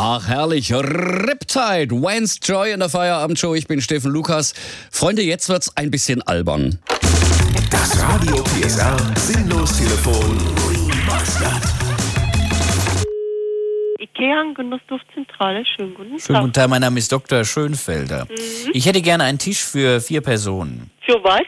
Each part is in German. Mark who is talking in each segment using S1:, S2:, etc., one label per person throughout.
S1: Ach, herrlich. Riptide, Wayne's Joy in der Feierabendshow. Ich bin Steffen Lukas. Freunde, jetzt wird's ein bisschen albern.
S2: Das Radio PSR Sinnlos-Telefon Remastered.
S3: IKEA Genussduftzentrale, schönen guten Tag.
S4: Schönen guten Tag, mein Name ist Dr. Schönfelder. Ich hätte gerne einen Tisch für 4 Personen.
S3: Für was?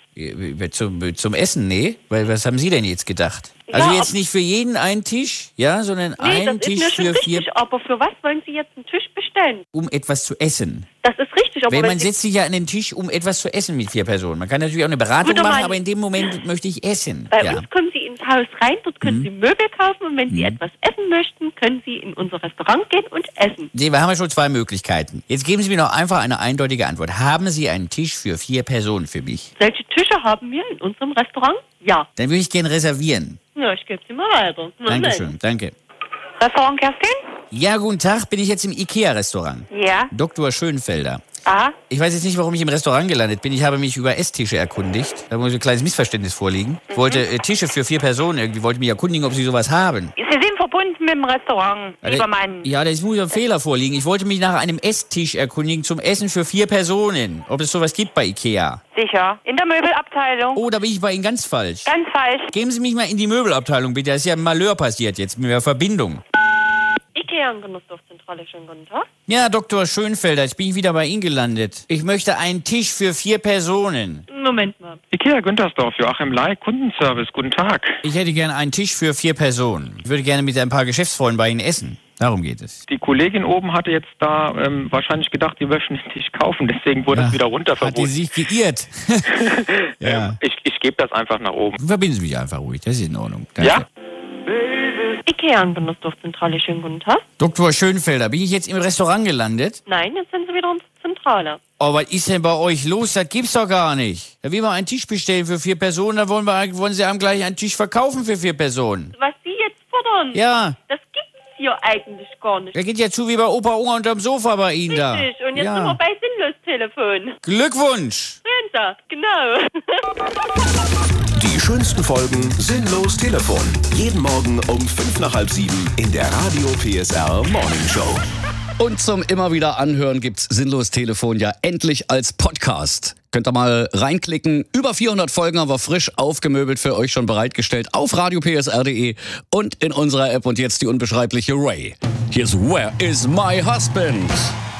S4: Zum Essen, nee? Weil was haben Sie denn jetzt gedacht? Also
S3: Ja,
S4: jetzt nicht für jeden einen Tisch, ja, sondern
S3: Nee,
S4: einen
S3: das
S4: Tisch
S3: ist mir schon
S4: für 4,
S3: richtig, aber für was wollen Sie jetzt einen Tisch bestellen?
S4: um etwas zu essen.
S3: Das ist richtig, aber
S4: Weil
S3: wenn
S4: man
S3: Sie...
S4: setzt sich ja an den Tisch, um etwas zu essen mit 4 Personen. Man kann natürlich auch eine Beratung
S3: Guter
S4: machen,
S3: Mann.
S4: aber in dem Moment möchte ich essen.
S3: Bei
S4: Ja.
S3: uns kommen Sie ins Haus rein, dort können Sie Möbel kaufen und wenn Sie etwas essen möchten, können Sie in unser Restaurant gehen und essen.
S4: Nee, wir haben ja schon 2 Möglichkeiten. Jetzt geben Sie mir noch einfach eine eindeutige Antwort. Haben Sie einen Tisch für 4 Personen für mich?
S3: Welche Tische haben wir in unserem Restaurant? Ja.
S4: Dann würde ich gerne reservieren.
S3: Ja, ich gebe Sie mal weiter. Moment.
S4: Dankeschön, danke.
S3: Restaurant Kerstin?
S4: Ja, guten Tag, bin ich jetzt im IKEA-Restaurant.
S3: Ja.
S4: Dr. Schönfelder.
S3: Ah,
S4: Ich weiß jetzt nicht, warum ich im Restaurant gelandet bin. Ich habe mich über Esstische erkundigt. Da muss ein kleines Missverständnis vorliegen. Ich wollte Tische für 4 Personen irgendwie, wollte mich erkundigen, ob Sie sowas haben.
S5: Sie sind verbunden mit dem Restaurant, lieber Mann.
S4: Ja, da muss ein Fehler vorliegen. Ich wollte mich nach einem Esstisch erkundigen zum Essen für 4 Personen. Ob es sowas gibt bei IKEA.
S5: Sicher. In der Möbelabteilung.
S4: Oh, da bin ich bei Ihnen ganz falsch.
S5: Ganz falsch.
S4: Geben Sie mich mal in die Möbelabteilung, bitte. Da ist ja ein Malheur passiert jetzt mit der Verbindung.
S3: IKEA Genussduftzentrale, schönen guten Tag.
S4: Ja, Dr. Schönfelder, jetzt bin ich wieder bei Ihnen gelandet. Ich möchte einen Tisch für 4 Personen.
S3: Moment mal.
S6: IKEA Güntersdorf, Joachim Lai, Kundenservice, guten Tag.
S4: Ich hätte gerne einen Tisch für 4 Personen. Ich würde gerne mit ein paar Geschäftsfreunden bei Ihnen essen. Darum geht es.
S6: Die Kollegin oben hatte jetzt da wahrscheinlich gedacht, die möchten den Tisch kaufen, deswegen wurde es wieder
S4: Hat die
S6: runterverboten.
S4: sich geirrt? Ja.
S6: Ich gebe das einfach nach oben.
S4: Verbinden Sie mich einfach ruhig, das ist in Ordnung. Danke.
S6: Ja?
S3: IKEA Genussduftzentrale, schönen guten Tag.
S4: Dr. Schönfelder, bin ich jetzt im Restaurant gelandet?
S3: Nein, jetzt sind Sie wieder in der Zentrale.
S4: Oh, was ist denn bei euch los? Das gibt's doch gar nicht. Da will man einen Tisch bestellen für 4 Personen, da wollen Sie einem gleich einen Tisch verkaufen für 4 Personen.
S3: Was Sie jetzt fordern,
S4: Ja,
S3: das gibt's hier eigentlich gar nicht.
S4: da geht ja zu wie bei Opa Unger unterm Sofa bei Ihnen da.
S3: Richtig, und jetzt
S4: Ja.
S3: sind wir bei Sinnlos-Telefon.
S4: Glückwunsch!
S3: Schön da, genau.
S2: Die schönsten Folgen Sinnlos Telefon. Jeden Morgen um 6:55 in der Radio PSR Morning Show.
S1: Und zum immer wieder anhören gibt's Sinnlos Telefon ja endlich als Podcast. Könnt ihr mal reinklicken. Über 400 Folgen haben wir frisch aufgemöbelt für euch schon bereitgestellt auf radiopsr.de und in unserer App. Und jetzt die unbeschreibliche Ray. Here's Where is my husband?